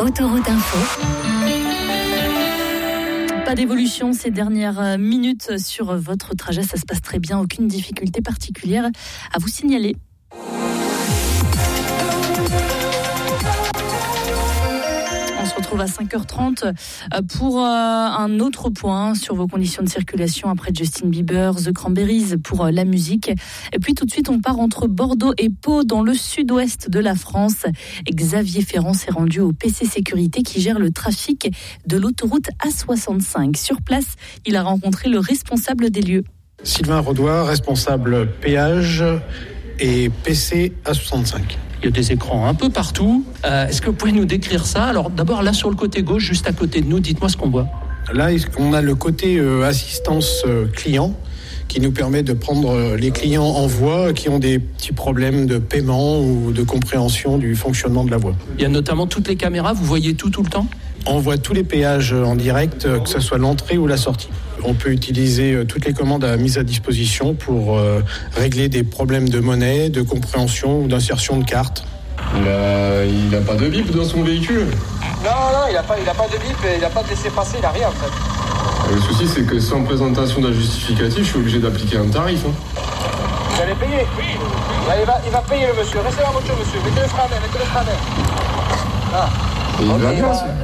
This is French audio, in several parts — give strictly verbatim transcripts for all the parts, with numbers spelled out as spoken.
Autoroute Info. Pas d'évolution ces dernières minutes sur votre trajet, ça se passe très bien, aucune difficulté particulière à vous signaler. On se retrouve à cinq heures trente pour un autre point sur vos conditions de circulation après Justin Bieber, The Cranberries pour la musique. Et puis tout de suite, on part entre Bordeaux et Pau dans le sud-ouest de la France. Xavier Ferrand s'est rendu au P C Sécurité qui gère le trafic de l'autoroute A soixante-cinq. Sur place, il a rencontré le responsable des lieux. Sylvain Rodois, responsable péage et P C A soixante-cinq. Il y a des écrans un peu partout. Euh, est-ce que vous pouvez nous décrire ça ? Alors d'abord là sur le côté gauche, juste à côté de nous, dites-moi ce qu'on voit. Là, on a le côté euh, assistance euh, client qui nous permet de prendre les clients en voie qui ont des petits problèmes de paiement ou de compréhension du fonctionnement de la voie. Il y a notamment toutes les caméras, vous voyez tout tout le temps ? On voit tous les péages en direct, que ce soit l'entrée ou la sortie. On peut utiliser toutes les commandes à mise à disposition pour euh, régler des problèmes de monnaie, de compréhension ou d'insertion de cartes. Il a, il a pas de bip dans son véhicule ? Non, non, il n'a pas, il a pas de bip, il n'a pas de laisser-passer, il n'a rien en fait. Le souci, c'est que sans présentation d'un justificatif, je suis obligé d'appliquer un tarif. Hein. Vous allez payer ? Oui. Là, il, va, il va payer le monsieur. Restez dans votre voiture, monsieur. Mettez le frein, mettez le frein. Ah. Et il, okay, va il, bien, va,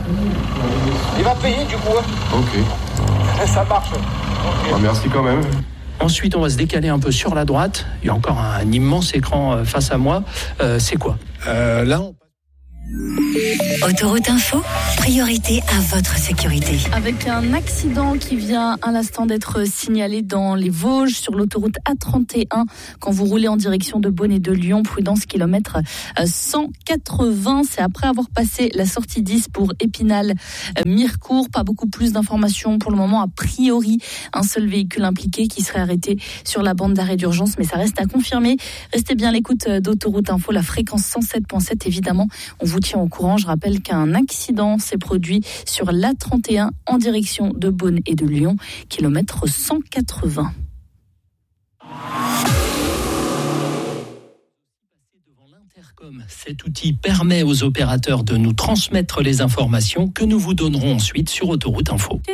il va payer du coup. Hein. Ok. Ça marche. Okay. Ah, merci quand même. Ensuite, on va se décaler un peu sur la droite. Il y a encore un, un immense écran face à moi. Euh, c'est quoi ? euh, Là, on... Autoroute Info, priorité à votre sécurité. Avec un accident qui vient à l'instant d'être signalé dans les Vosges sur l'autoroute A trente et un quand vous roulez en direction de Beaune et de Lyon, prudence kilomètre cent quatre-vingts. C'est après avoir passé la sortie dix pour Épinal-Mirecourt. Pas beaucoup plus d'informations pour le moment. A priori, un seul véhicule impliqué qui serait arrêté sur la bande d'arrêt d'urgence, mais ça reste à confirmer. Restez bien à l'écoute d'Autoroute Info, la fréquence cent sept virgule sept évidemment. On vous tient au courant. Je rappelle qu'un accident s'est produit sur l'A trente et un en direction de Beaune et de Lyon, kilomètre cent quatre-vingts. Cet outil permet aux opérateurs de nous transmettre les informations que nous vous donnerons ensuite sur Autoroute Info.